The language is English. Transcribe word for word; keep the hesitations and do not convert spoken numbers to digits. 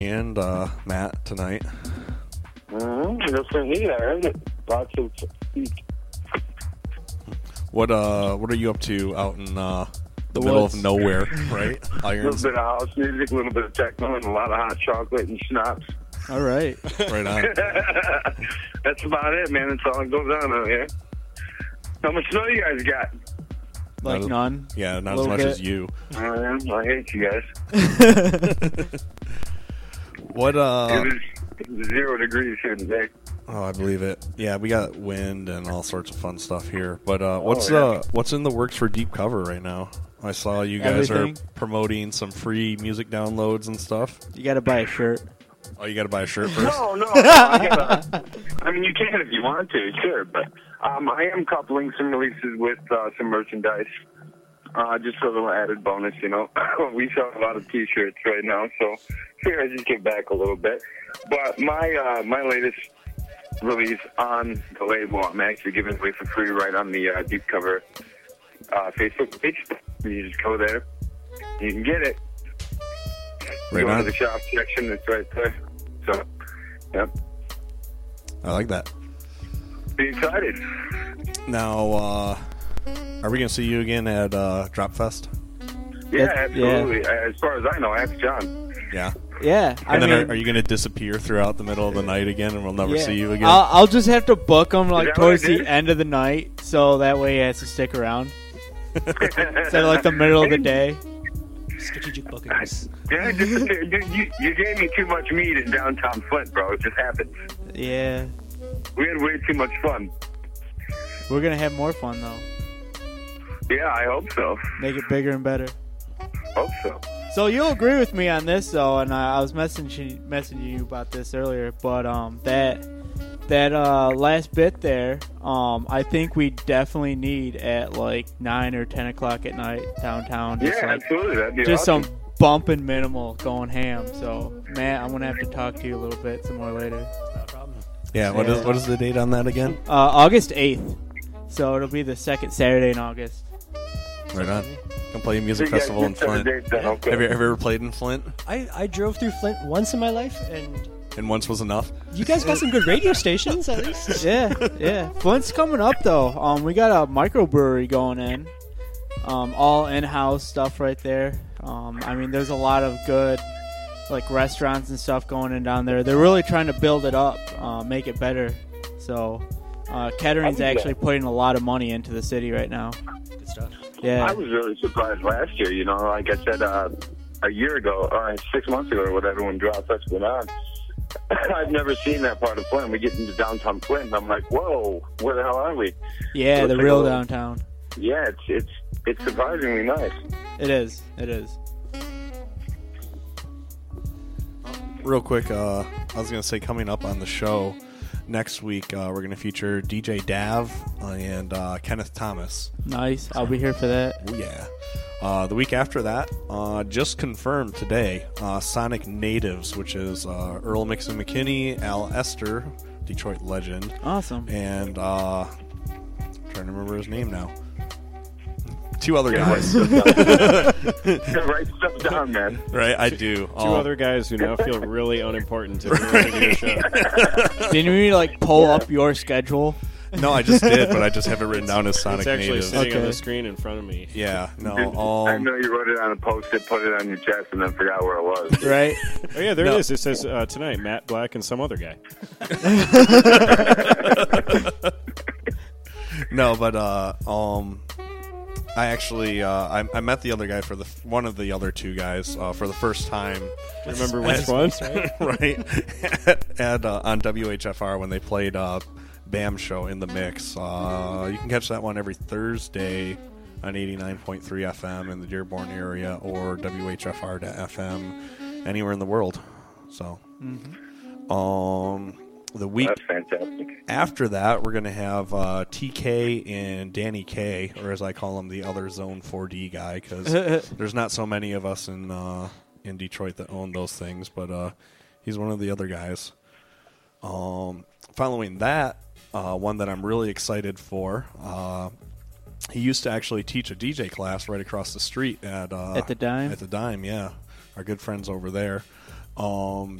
and uh, Matt tonight. Mm-hmm. That's for heat. I heard it. Lots of heat. What uh, what are you up to out in uh, the, The middle woods. of nowhere, right? A Irons, little bit of house music, a little bit of techno, and a lot of hot chocolate and schnapps. All right. right on. That's about it, man. That's all that goes on out here. How much snow you guys got? Like Not- none. Yeah, not as Little much bit. as you. Uh, I hate you guys. What uh? It was, it was zero degrees here today. Oh, I believe it. Yeah, we got wind and all sorts of fun stuff here. But uh, what's yeah. uh, what's in the works for Deep Cover right now? I saw you guys Everything. are promoting some free music downloads and stuff. You got to buy a shirt. Oh, you got to buy a shirt first. No, no. no I, gotta, I mean, you can if you want to, sure. But um, I am coupling some releases with uh, some merchandise. Uh, just a little added bonus, you know. We sell a lot of T-shirts right now, so here I just give back a little bit. But my uh, my latest release on the label, I'm actually giving away for free right on the uh, Deep Cover uh, Facebook page. You just go there, you can get it. Right go on. to the shop section, it's right there. So, yep. I like that. Be excited. Now, uh, are we gonna see you again at uh, Drop Fest? Yeah, That- absolutely. As far as I know, ask John. Yeah. Yeah. I And then mean, are, are you gonna disappear throughout the middle of the night again, and we'll never yeah. see you again? I'll, I'll just have to book them like that towards what I the did? end of the night, so that way he has to stick around instead of like the middle of the day. Strategic bookings. Yeah, just, you, you, you gave me too much meat in downtown Flint, bro. It just happens. Yeah. We had way too much fun. We're gonna have more fun though. Yeah, I hope so. Make it bigger and better. Hope so. So you'll agree with me on this though, and I, I was messaging messaging you about this earlier, but um that that uh last bit there, um I think we definitely need at like nine or ten o'clock at night downtown. Just Yeah, like, absolutely. That'd be just awesome. some bumping minimal going ham. So Matt, I'm gonna have to talk to you a little bit some more later. Not a problem. yeah. What is Yeah. what is the date on that again? Uh, August eighth. So it'll be the second Saturday in August. Right on. Come play a music So you guys festival in get set a Flint. date then, okay. Have you, have you ever played in Flint? I, I drove through Flint once in my life, and And once was enough. you guys got some good radio stations, at least. Yeah, yeah. Flint's coming up though. Um, we got a microbrewery going in. Um, all in-house stuff right there. Um, I mean, there's a lot of good, like restaurants and stuff going in down there. They're really trying to build it up, uh, make it better. So, uh, Kettering's I was, uh, actually putting a lot of money into the city right now. Good stuff. Yeah. I was really surprised last year, you know, like I said, uh, a year ago, or six months ago or whatever, when Drop Fest went on. I've never seen that part of Flint. We get into downtown Flint, and I'm like, whoa, where the hell are we? Yeah, Looks the like real a- downtown. Yeah, it's it's it's surprisingly nice. It is. It is. Real quick, uh, I was going to say coming up on the show next week, uh, we're going to feature D J Dav and uh, Kenneth Thomas. Nice. I'll be here for that. Oh, yeah. Uh, the week after that, uh, just confirmed today, uh, Sonic Natives, which is uh, Earl Mixon McKinney, Al Esther, Detroit legend, Awesome. and uh, I'm trying to remember his name now. Two other Yeah, guys. Write stuff down, man. Right, I do. Two Oh, other guys who now feel really unimportant to the radio show. Didn't we like pull up your schedule? No, I just did, but I just have it written down as Sonic It's actually Natives. sitting on Okay. the screen in front of me. Yeah, no. I Um, know you wrote it on a post-it, put it on your chest, and then forgot where it was. Right? Oh yeah, there No. it is. It says uh, tonight, Matt Black and some other guy. no, but uh, um, I actually uh, I, I met the other guy for the one of the other two guys uh, for the first time. Remember which one? right at, at uh, on W H F R when they played uh, BAM Show in the Mix. Uh, you can catch that one every Thursday on eighty-nine point three F M in the Dearborn area or W H F R dot F M anywhere in the world. So, um, the week That's fantastic. after that, we're going to have uh, T K and Danny K, or as I call him, the other Zone four D guy, because there's not so many of us in uh, in Detroit that own those things, but uh, he's one of the other guys. Um, following that, uh, one that I'm really excited for, uh, he used to actually teach a D J class right across the street at uh, At the Dime? At the Dime, yeah. Our good friends over there. Um,